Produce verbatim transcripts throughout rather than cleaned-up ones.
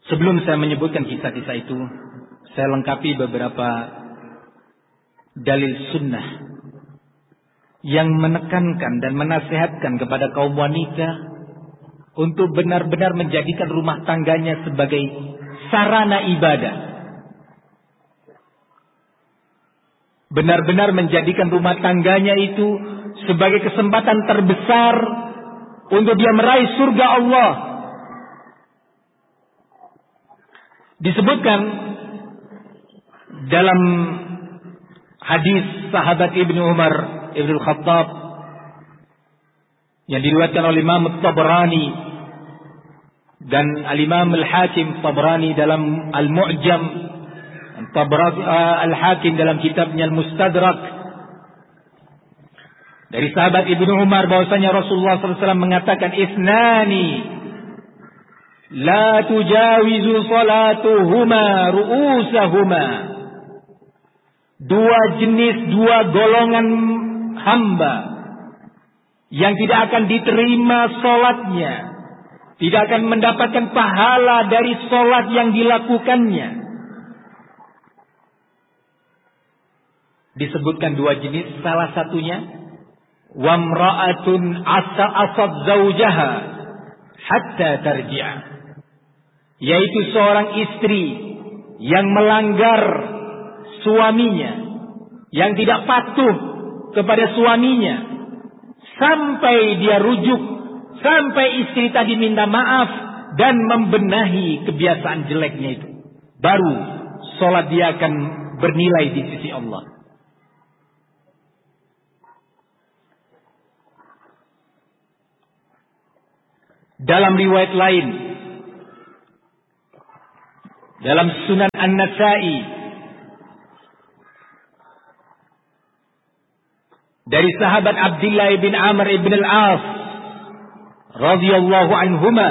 Sebelum saya menyebutkan kisah-kisah itu, saya lengkapi beberapa dalil sunnah yang menekankan dan menasihatkan kepada kaum wanita untuk benar-benar menjadikan rumah tangganya sebagai sarana ibadah. Benar-benar menjadikan rumah tangganya itu sebagai kesempatan terbesar untuk dia meraih surga Allah. Disebutkan dalam hadis sahabat Ibnu Umar Ibnu Khattab yang diriwayatkan oleh Imam Tabrani dan Al-Imam Al-Hakim Tabrani dalam Al-Mu'jam, Tabrani Al-Hakim dalam kitabnya Al-Mustadrak, dari sahabat Ibnu Umar bahwasanya Rasulullah sallallahu alaihi wasallam mengatakan, "Isnani la tujawizu salatuhuma ru'usahuma." Dua jenis, dua golongan hamba yang tidak akan diterima solatnya, tidak akan mendapatkan pahala dari solat yang dilakukannya. Disebutkan dua jenis, salah satunya wamra'atun asa asad zaujaha hatta tarji'a, yaitu seorang istri yang melanggar suaminya, yang tidak patuh kepada suaminya sampai dia rujuk, sampai istri tadi minta maaf dan membenahi kebiasaan jeleknya itu, baru sholat dia akan bernilai di sisi Allah. Dalam riwayat lain, dalam Sunan An-Nasa'i, dari sahabat Abdullah bin Amr bin Al-As radhiyallahu anhuma,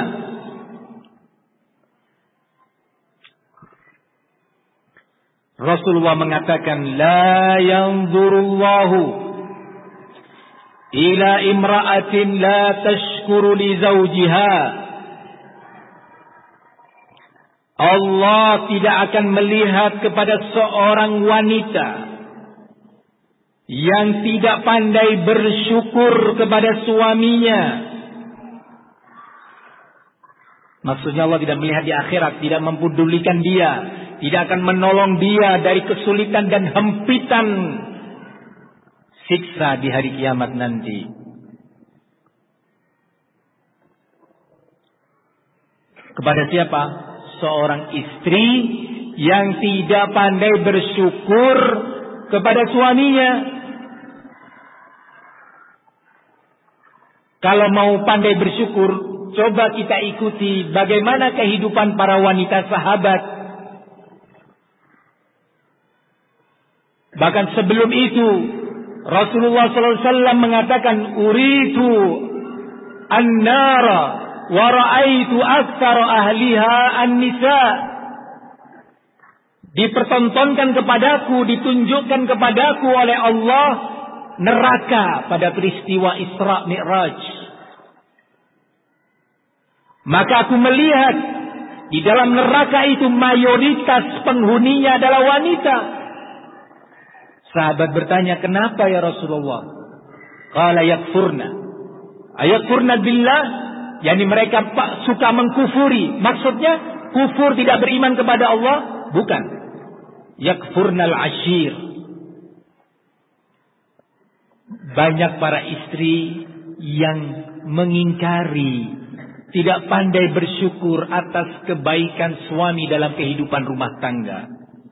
Rasulullah mengatakan, la yanzurullahu ila imra'atin la tashkuru li zawjiha. Allah tidak akan melihat kepada seorang wanita yang tidak pandai bersyukur kepada suaminya. Maksudnya Allah tidak melihat di akhirat, tidak mempedulikan dia, tidak akan menolong dia dari kesulitan dan hempitan siksa di hari kiamat nanti. Kepada siapa? Seorang istri yang tidak pandai bersyukur kepada suaminya. Kalau mau pandai bersyukur, coba kita ikuti bagaimana kehidupan para wanita sahabat. Bahkan sebelum itu, Rasulullah sallallahu alaihi wasallam mengatakan, "Uritu an-nara wa ra'aitu aktsara ahliha an-nisa." Dipertontonkan kepadaku, ditunjukkan kepadaku oleh Allah neraka pada peristiwa Isra Mi'raj. Maka aku melihat di dalam neraka itu mayoritas penghuninya adalah wanita. Sahabat bertanya, kenapa ya Rasulullah? Qala yakfurna. Ayakfurna billah, yakni mereka suka mengkufuri. Maksudnya kufur, tidak beriman kepada Allah? Bukan. Yakfurnal ashir. Banyak para istri yang mengingkari, tidak pandai bersyukur atas kebaikan suami dalam kehidupan rumah tangga.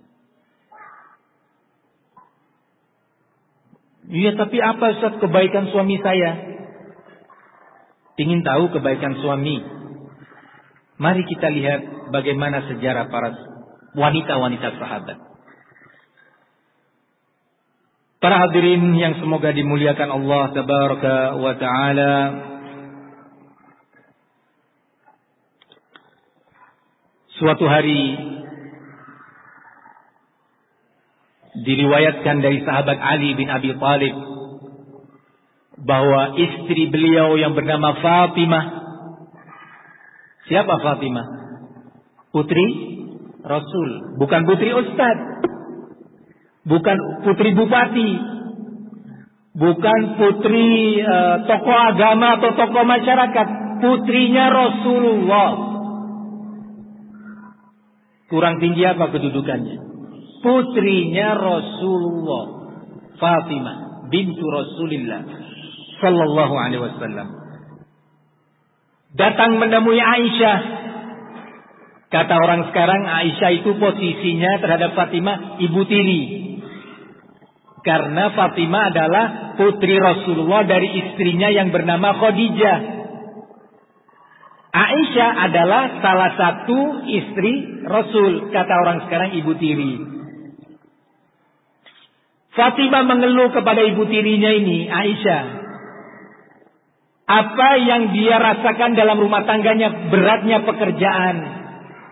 Iya, tapi apa Ustaz kebaikan suami saya? Ingin tahu kebaikan suami? Mari kita lihat bagaimana sejarah para wanita-wanita sahabat. Para hadirin yang semoga dimuliakan Allah tabaraka wa ta'ala, suatu hari diriwayatkan dari sahabat Ali bin Abi Thalib bahwa istri beliau yang bernama Fatimah. Siapa Fatimah? Putri Rasul, bukan putri ustad, bukan putri bupati, bukan putri uh, tokoh agama atau tokoh masyarakat, putrinya Rasulullah. Kurang tinggi apa kedudukannya? Putrinya Rasulullah, Fatimah bintu Rasulillah sallallahu alaihi wasallam, datang menemui Aisyah. Kata orang sekarang, Aisyah itu posisinya terhadap Fatimah ibu tiri. Karena Fatimah adalah putri Rasulullah dari istrinya yang bernama Khadijah. Aisyah adalah salah satu istri Rasul. Kata orang sekarang ibu tiri. Fatimah mengeluh kepada ibu tirinya ini, Aisyah. Apa yang dia rasakan dalam rumah tangganya, beratnya pekerjaan.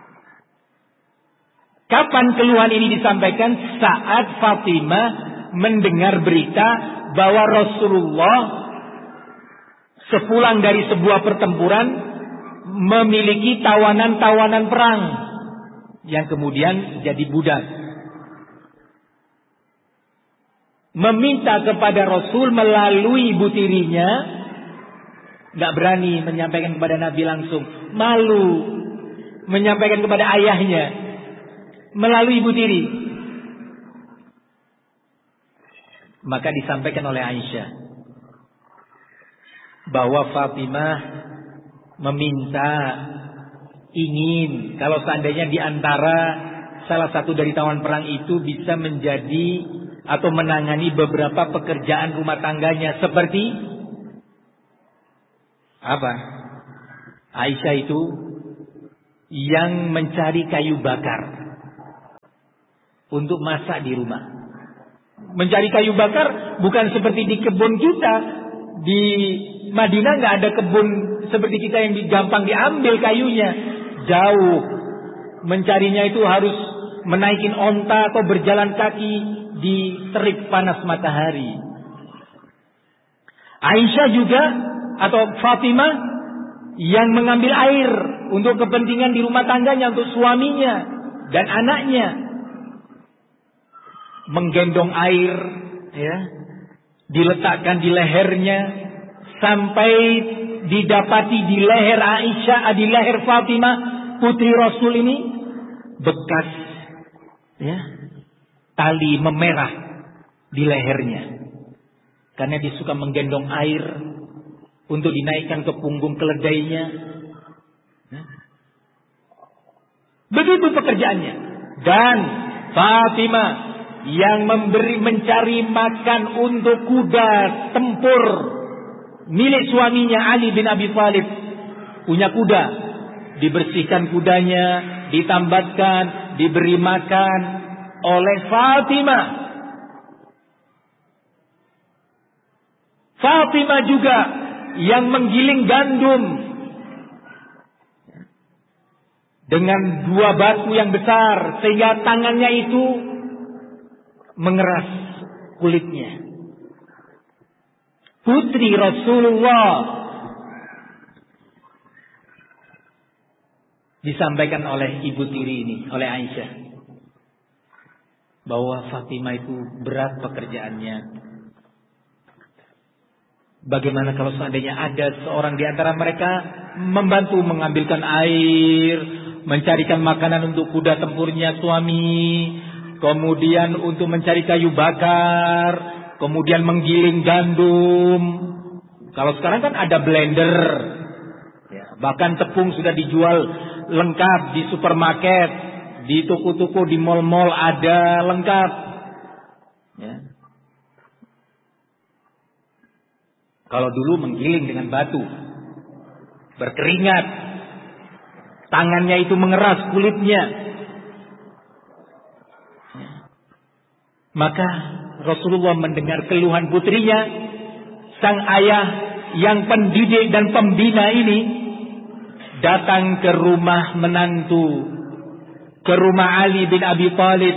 Kapan keluhan ini disampaikan? Saat Fatimah mendengar berita bahwa Rasulullah sepulang dari sebuah pertempuran memiliki tawanan-tawanan perang yang kemudian jadi budak. Meminta kepada Rasul melalui ibu tirinya, gak berani menyampaikan kepada Nabi langsung, malu menyampaikan kepada ayahnya melalui ibu tiri. Maka disampaikan oleh Aisyah bahwa Fatimah meminta, ingin kalau seandainya di antara salah satu dari tawanan perang itu bisa menjadi atau menangani beberapa pekerjaan rumah tangganya. Seperti apa? Aisyah itu yang mencari kayu bakar untuk masak di rumah. Mencari kayu bakar bukan seperti di kebun kita. Di Madinah nggak ada kebun seperti kita yang gampang diambil kayunya. Jauh. Mencarinya itu harus menaikin onta atau berjalan kaki di terik panas matahari. Aisyah juga atau Fatimah yang mengambil air untuk kepentingan di rumah tangganya, untuk suaminya dan anaknya. Menggendong air, ya, diletakkan di lehernya sampai didapati di leher Aisyah, di leher Fatimah putri Rasul ini bekas, ya, tali memerah di lehernya karena dia suka menggendong air untuk dinaikkan ke punggung keledainya. Begitu pekerjaannya. Dan Fatimah yang memberi mencari makan untuk kuda tempur milik suaminya Ali bin Abi Thalib. Punya kuda, dibersihkan kudanya, ditambatkan, diberi makan oleh Fatimah. Fatimah juga yang menggiling gandum dengan dua batu yang besar sehingga tangannya itu mengeras kulitnya. Putri Rasulullah. Disampaikan oleh ibu tiri ini, oleh Aisyah, bahwa Fatimah itu berat pekerjaannya. Bagaimana kalau seandainya ada seorang di antara mereka membantu mengambilkan air, mencarikan makanan untuk kuda tempurnya suami, kemudian untuk mencari kayu bakar, kemudian menggiling gandum. Kalau sekarang kan ada blender, ya, bahkan tepung sudah dijual lengkap di supermarket, di toko-toko, di mal-mal ada lengkap. Ya. Kalau dulu menggiling dengan batu, berkeringat, tangannya itu mengeras kulitnya. Maka Rasulullah mendengar keluhan putrinya, sang ayah yang pendidik dan pembina ini datang ke rumah menantu, ke rumah Ali bin Abi Thalib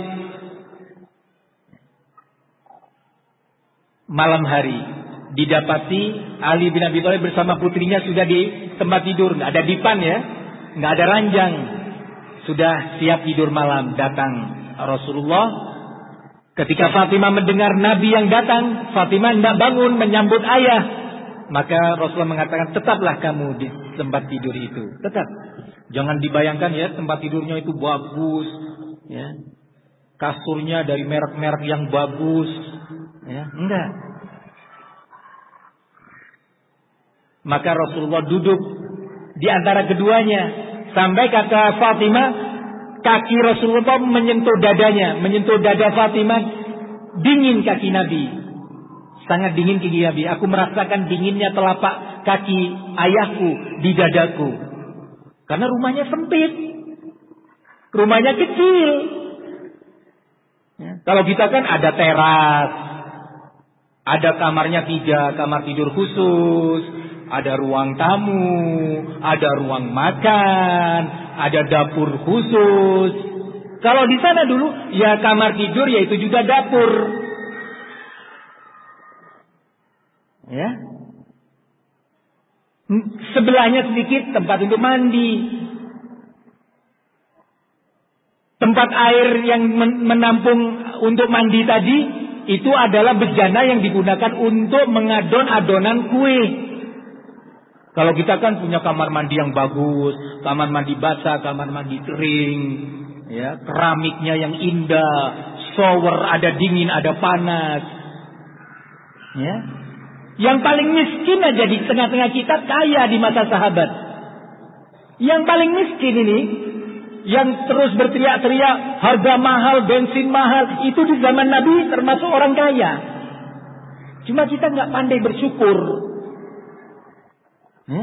malam hari. Didapati Ali bin Abi Thalib bersama putrinya sudah di tempat tidur, nggak ada dipan, ya, nggak ada ranjang, sudah siap tidur malam, datang Rasulullah. Ketika Fatimah mendengar Nabi yang datang, Fatimah tidak bangun menyambut ayah. Maka Rasulullah mengatakan, tetaplah kamu di tempat tidur itu. Tetap. Jangan dibayangkan ya, tempat tidurnya itu bagus, ya. Kasurnya dari merek-merek yang bagus, ya. Enggak. Maka Rasulullah duduk di antara keduanya. Sampai kata Fatimah, kaki Rasulullah menyentuh dadanya, menyentuh dada Fatimah, dingin kaki Nabi. Sangat dingin kaki Nabi. Aku merasakan dinginnya telapak kaki ayahku di dadaku. Karena rumahnya sempit. Rumahnya kecil. Ya. Kalau kita kan ada teras. Ada kamarnya tiga, kamar tidur khusus. Ada ruang tamu. Ada ruang makan. Ada dapur khusus. Kalau di sana dulu, ya kamar tidur yaitu juga dapur. Ya. Sebelahnya sedikit tempat untuk mandi. Tempat air yang menampung untuk mandi tadi itu adalah bejana yang digunakan untuk mengadon adonan kue. Kalau kita kan punya kamar mandi yang bagus, kamar mandi basah, kamar mandi kering, ya, keramiknya yang indah, shower ada dingin, ada panas. Ya. Yang paling miskin aja di tengah-tengah kita kaya di masa sahabat. Yang paling miskin ini, yang terus berteriak-teriak harga mahal, bensin mahal, itu di zaman Nabi termasuk orang kaya. Cuma kita nggak pandai bersyukur. Ya?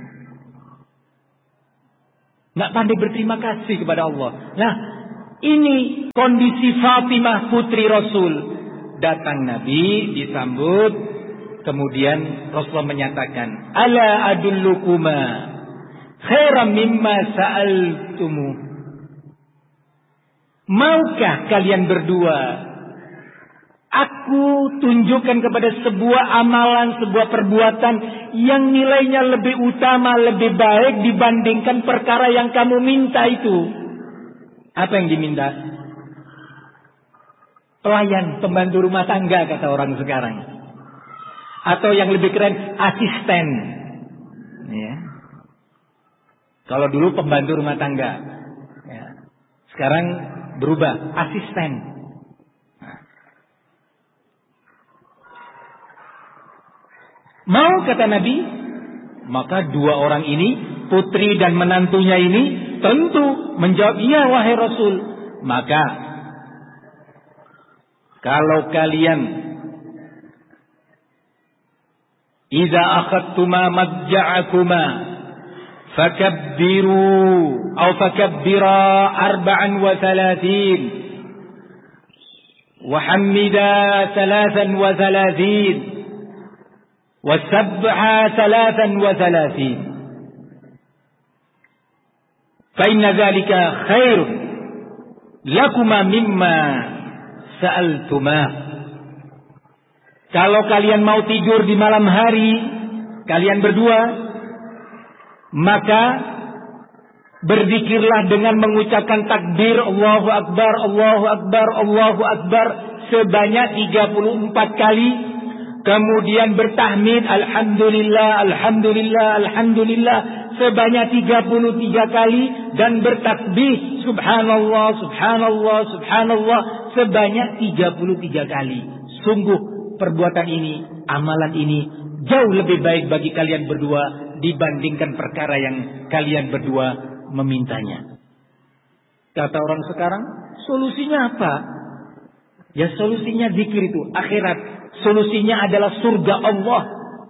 Nggak pandai berterima kasih kepada Allah. Nah, ini kondisi Fatimah putri Rasul. Datang Nabi, disambut. Kemudian Rasulullah menyatakan, ala adullukuma khairan mimma sa'altumu. Maukah kalian berdua aku tunjukkan kepada sebuah amalan, sebuah perbuatan yang nilainya lebih utama, lebih baik dibandingkan perkara yang kamu minta itu? Apa yang diminta? Pelayan, pembantu rumah tangga kata orang sekarang. Atau yang lebih keren, asisten. Ya. Kalau dulu pembantu rumah tangga, ya. Sekarang berubah, asisten. Nah. Mau kata Nabi, maka dua orang ini, putri dan menantunya ini, tentu menjawab, iya wahai Rasul. Maka kalau kalian Iza akhadtuma madja'akuma fakabbiru atau fakabbira arba'an wa thalathin wa hammida thalathan wa thalathin wa sab'a thalathan wa thalathin fa inna dhalika khairun lakuma mimma sa'altuma. Kalau kalian mau tidur di malam hari, kalian berdua, maka berzikirlah dengan mengucapkan takbir Allahu Akbar, Allahu Akbar, Allahu Akbar sebanyak tiga puluh empat kali. Kemudian bertahmid Alhamdulillah, Alhamdulillah, Alhamdulillah sebanyak tiga puluh tiga kali. Dan bertakbir Subhanallah, Subhanallah, Subhanallah sebanyak tiga puluh tiga kali. Sungguh perbuatan ini, amalan ini jauh lebih baik bagi kalian berdua dibandingkan perkara yang kalian berdua memintanya. Kata orang sekarang, solusinya apa? Ya solusinya zikir itu, akhirat. Solusinya adalah surga Allah.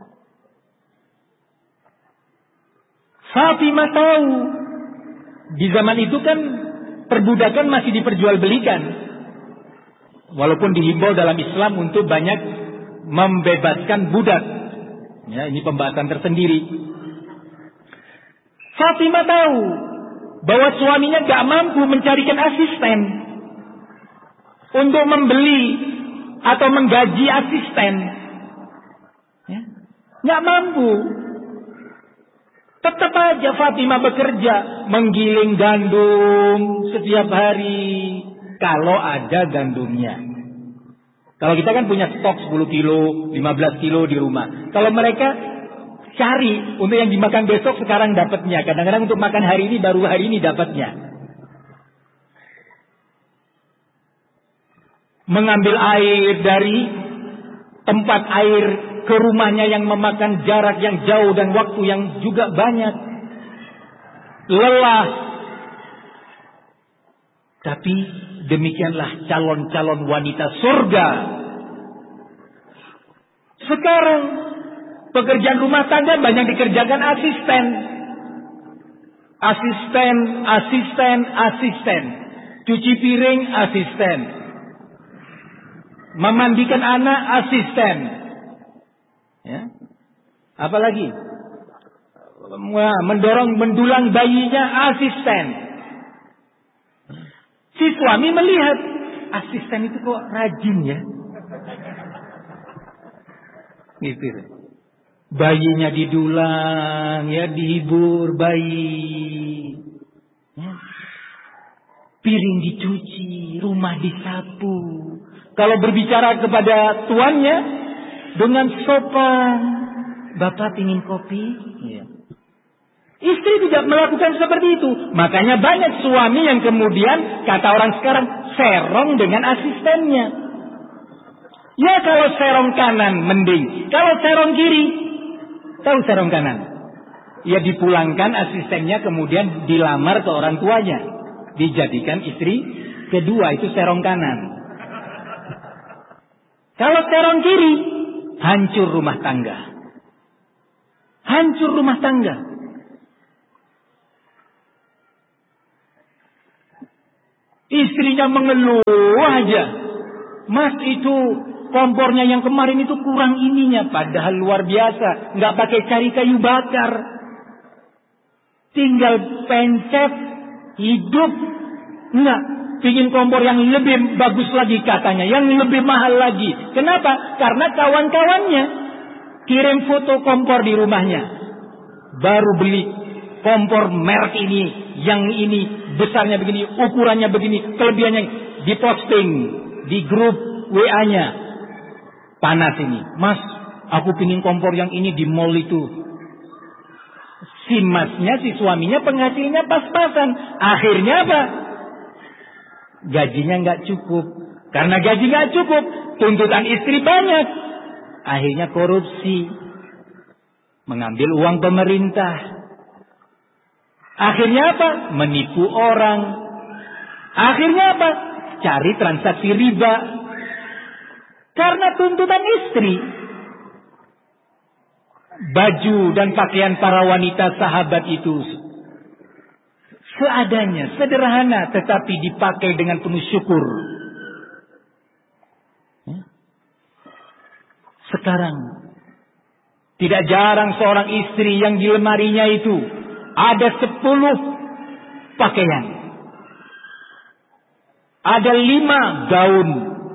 Fatimah tahu, di zaman itu kan perbudakan masih diperjualbelikan. Walaupun dihimbau dalam Islam untuk banyak membebaskan budak. Ya, ini pembahasan tersendiri. Fatimah tahu bahwa suaminya gak mampu mencarikan asisten untuk membeli atau menggaji asisten. Ya, gak mampu. Tetap aja Fatimah bekerja, menggiling gandum setiap hari. Kalau ada gandumnya. Kalau kita kan punya stok sepuluh kilo, lima belas kilo di rumah. Kalau mereka cari untuk yang dimakan besok sekarang dapatnya. Kadang-kadang untuk makan hari ini baru hari ini dapatnya. Mengambil air dari tempat air ke rumahnya yang memakan jarak yang jauh dan waktu yang juga banyak. Lelah. Tapi demikianlah calon-calon wanita surga. Sekarang pekerjaan rumah tangga banyak dikerjakan asisten. Asisten, asisten, asisten. Cuci piring, asisten. Memandikan anak, asisten. Ya. Apalagi? Mendorong, mendulang bayinya, asisten. Si suami melihat, asisten itu kok rajin ya. Gitu. Bayinya didulang, ya dihibur bayi. Ya. Piring dicuci, rumah disapu. Kalau berbicara kepada tuannya dengan sopan, Bapak ingin kopi? Ya. Istri tidak melakukan seperti itu. Makanya banyak suami yang kemudian, kata orang sekarang, serong dengan asistennya. Ya kalau serong kanan mending. Kalau serong kiri, tahu serong kanan? Ya dipulangkan asistennya kemudian dilamar ke orang tuanya. Dijadikan istri kedua, itu serong kanan. Kalau serong kiri, hancur rumah tangga. Hancur rumah tangga. Istrinya mengeluh aja. Mas itu kompornya yang kemarin itu kurang ininya. Padahal luar biasa. Nggak pakai cari kayu bakar. Tinggal pencet. Hidup. Enggak. Pingin kompor yang lebih bagus lagi katanya. Yang lebih mahal lagi. Kenapa? Karena kawan-kawannya kirim foto kompor di rumahnya. Baru beli kompor merek ini. Yang ini besarnya begini. Ukurannya begini. Kelebihannya diposting di grup W A-nya. Panas ini. Mas, aku pingin kompor yang ini di mall itu. Si masnya, si suaminya penghasilnya pas-pasan. Akhirnya apa? Gajinya nggak cukup. Karena gaji nggak cukup, tuntutan istri banyak. Akhirnya korupsi. Mengambil uang pemerintah. Akhirnya apa? Menipu orang. Akhirnya apa? Cari transaksi riba. Karena tuntutan istri. Baju dan pakaian para wanita sahabat itu seadanya, sederhana, tetapi dipakai dengan penuh syukur. Sekarang tidak jarang seorang istri yang di lemarinya itu ada sepuluh pakaian, ada lima gaun,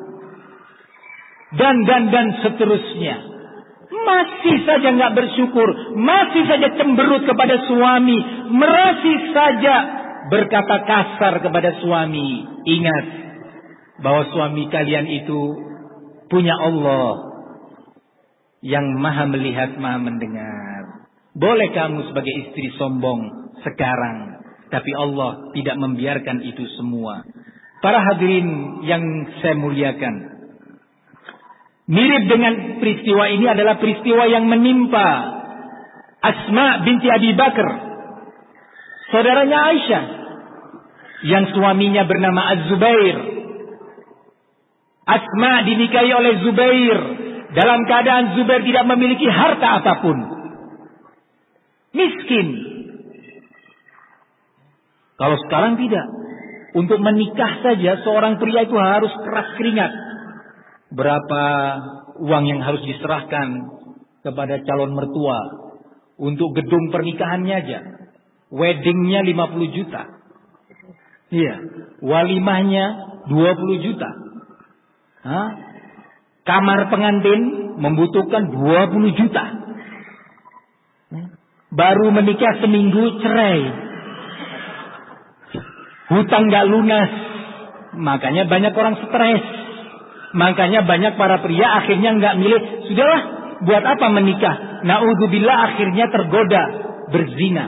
dan dan dan seterusnya. Masih saja nggak bersyukur, masih saja cemberut kepada suami, masih saja berkata kasar kepada suami. Ingat bahwa suami kalian itu punya Allah yang maha melihat, maha mendengar. Boleh kamu sebagai istri sombong sekarang, tapi Allah tidak membiarkan itu semua. Para hadirin yang saya muliakan, mirip dengan peristiwa ini adalah peristiwa yang menimpa Asma binti Abi Bakar, saudaranya Aisyah, yang suaminya bernama Az-Zubair. Asma dinikahi oleh Zubair dalam keadaan Zubair tidak memiliki harta apapun, miskin. Kalau sekarang tidak, untuk menikah saja seorang pria itu harus keras keringat. Berapa uang yang harus diserahkan kepada calon mertua untuk gedung pernikahannya aja. Weddingnya lima puluh juta. Iya. Walimahnya dua puluh juta. Hah? Kamar pengantin membutuhkan dua puluh juta. baru menikah seminggu cerai. Hutang gak lunas. Makanya banyak orang stres. Makanya banyak para pria akhirnya gak milih. Sudahlah, buat apa menikah? Na'udzubillah, akhirnya tergoda berzina.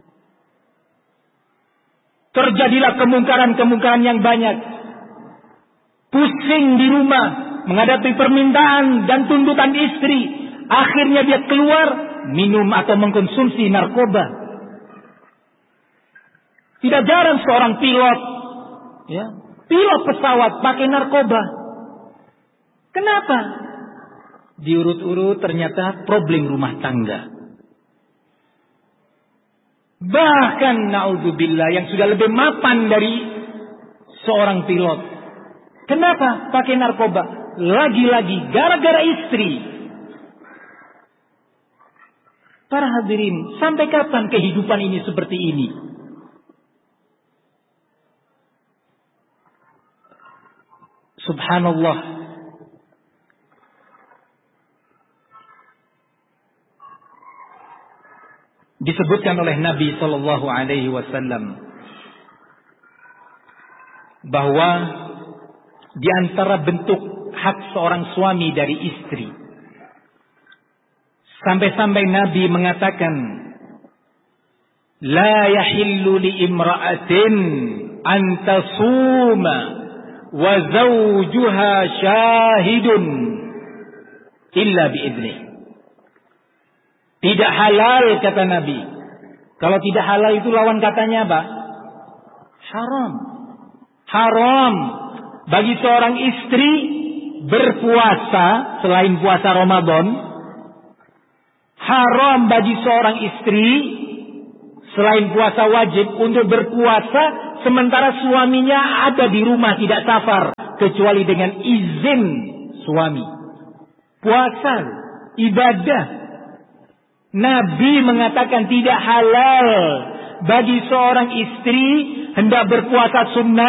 Terjadilah kemungkaran-kemungkaran yang banyak. Pusing di rumah menghadapi permintaan dan tuntutan istri. Akhirnya dia keluar minum atau mengkonsumsi narkoba. Tidak jarang seorang pilot, ya, pilot pesawat pakai narkoba. Kenapa? Diurut-urut ternyata problem rumah tangga. Bahkan na'udzubillah yang sudah lebih mapan dari seorang pilot. Kenapa pakai narkoba? Lagi-lagi gara-gara istri. Para hadirin, sampai kapan kehidupan ini seperti ini? Subhanallah. Disebutkan oleh Nabi Sallallahu Alaihi Wasallam bahwa di antara bentuk hak seorang suami dari istri, sampai-sampai Nabi mengatakan, la yahillu li imra'atin an tasuma wa zawjuha syahidun illa biidnih. Tidak halal, kata Nabi. Kalau tidak halal itu lawan katanya apa? Haram. Haram bagi seorang istri berpuasa selain puasa Ramadan. Haram bagi seorang istri selain puasa wajib untuk berpuasa sementara suaminya ada di rumah tidak safar kecuali dengan izin suami. Puasa ibadah. Nabi mengatakan tidak halal bagi seorang istri hendak berpuasa sunnah